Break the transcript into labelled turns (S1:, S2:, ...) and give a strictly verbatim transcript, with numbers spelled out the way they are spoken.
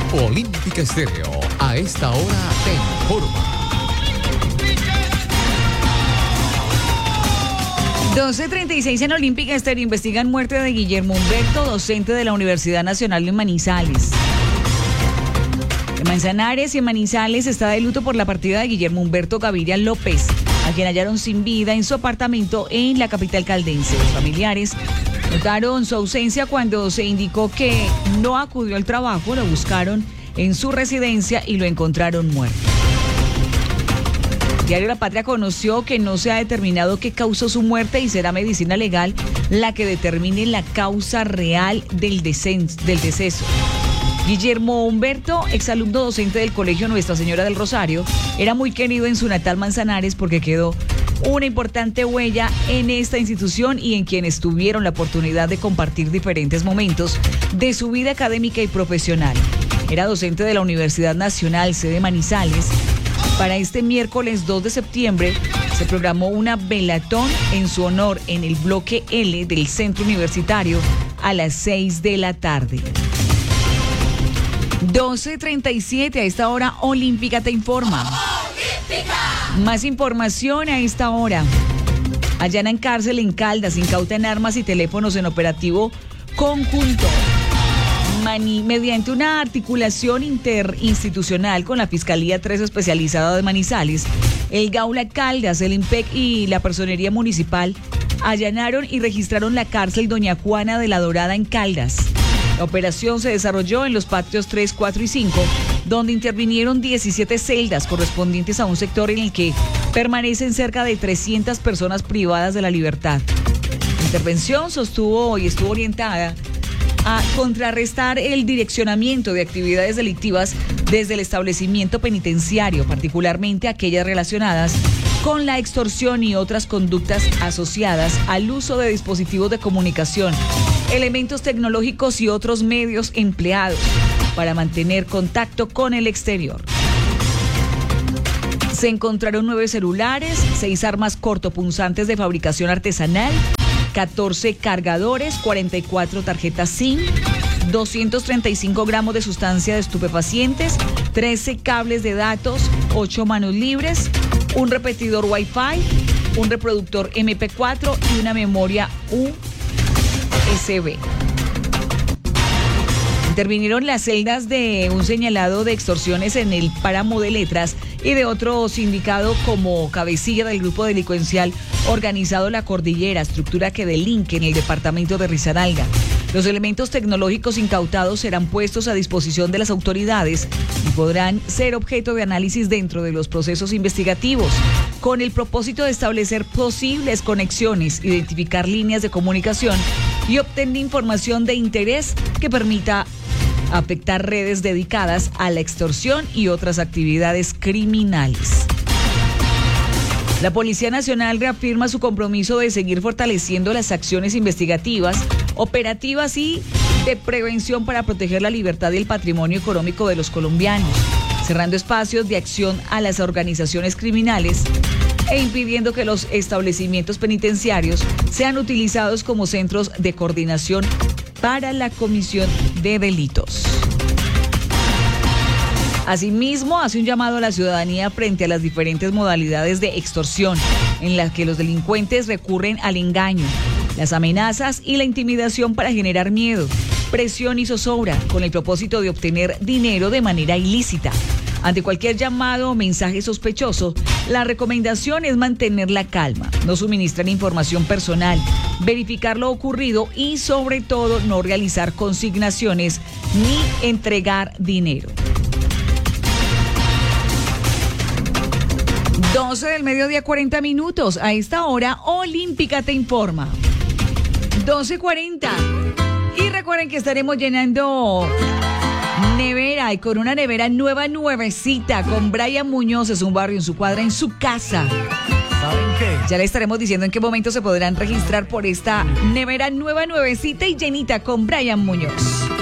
S1: Olímpica Estéreo, a esta hora te informa.
S2: doce treinta y seis en Olímpica Estéreo. Investigan muerte de Guillermo Humberto, docente de la Universidad Nacional de Manizales. En Manzanares y en Manizales está de luto por la partida de Guillermo Humberto Gaviria López, a quien hallaron sin vida en su apartamento en la capital caldense. Los familiares notaron su ausencia cuando se indicó que no acudió al trabajo. Lo buscaron en su residencia y lo encontraron muerto. Diario La Patria conoció que no se ha determinado qué causó su muerte y será medicina legal la que determine la causa real del, desen- del deceso. Guillermo Humberto, exalumno docente del Colegio Nuestra Señora del Rosario, era muy querido en su natal Manzanares porque quedó una importante huella en esta institución y en quienes tuvieron la oportunidad de compartir diferentes momentos de su vida académica y profesional. Era docente de la Universidad Nacional, sede Manizales. Para este miércoles dos de septiembre se programó una velatón en su honor en el bloque L del Centro Universitario a las seis de la tarde. doce treinta y siete, a esta hora Olímpica te informa. ¡Olímpica! Más información a esta hora. Allanan cárcel en Caldas, incautan armas y teléfonos en operativo conjunto. Mani, mediante una articulación interinstitucional con la Fiscalía tres especializada de Manizales, el Gaula Caldas, el IMPEC y la Personería Municipal allanaron y registraron la cárcel Doña Juana de la Dorada en Caldas. La operación se desarrolló en los patios tres, cuatro y cinco, donde intervinieron diecisiete celdas correspondientes a un sector en el que permanecen cerca de trescientas personas privadas de la libertad. La intervención sostuvo y estuvo orientada a contrarrestar el direccionamiento de actividades delictivas desde el establecimiento penitenciario, particularmente aquellas relacionadas con la extorsión y otras conductas asociadas al uso de dispositivos de comunicación, elementos tecnológicos y otros medios empleados para mantener contacto con el exterior. Se encontraron nueve celulares, seis armas cortopunzantes de fabricación artesanal, catorce cargadores, cuarenta y cuatro tarjetas SIM, doscientos treinta y cinco gramos de sustancia de estupefacientes, trece cables de datos, ocho manos libres, un repetidor Wi-Fi, un reproductor eme pe cuatro y una memoria u ese be. Intervinieron las celdas de un señalado de extorsiones en el Páramo de Letras y de otro sindicado como cabecilla del grupo delincuencial organizado La Cordillera, estructura que delinque en el departamento de Risaralda. Los elementos tecnológicos incautados serán puestos a disposición de las autoridades y podrán ser objeto de análisis dentro de los procesos investigativos, con el propósito de establecer posibles conexiones, identificar líneas de comunicación y obtener información de interés que permita afectar redes dedicadas a la extorsión y otras actividades criminales. La Policía Nacional reafirma su compromiso de seguir fortaleciendo las acciones investigativas, operativas y de prevención para proteger la libertad y el patrimonio económico de los colombianos, cerrando espacios de acción a las organizaciones criminales e impidiendo que los establecimientos penitenciarios sean utilizados como centros de coordinación para la comisión de delitos. Asimismo, hace un llamado a la ciudadanía frente a las diferentes modalidades de extorsión en las que los delincuentes recurren al engaño, las amenazas y la intimidación para generar miedo, presión y zozobra con el propósito de obtener dinero de manera ilícita. Ante cualquier llamado o mensaje sospechoso, la recomendación es mantener la calma, no suministrar información personal, verificar lo ocurrido y, sobre todo, no realizar consignaciones ni entregar dinero. doce del mediodía, cuarenta minutos. A esta hora, Olímpica te informa. doce cuarenta. Y recuerden que estaremos llenando nevera y con una nevera nueva, nuevecita, con Brian Muñoz. Es un barrio en su cuadra, en su casa.
S3: ¿Saben qué?
S2: Ya le estaremos diciendo en qué momento se podrán registrar por esta nevera nueva, nuevecita y llenita con Brian Muñoz.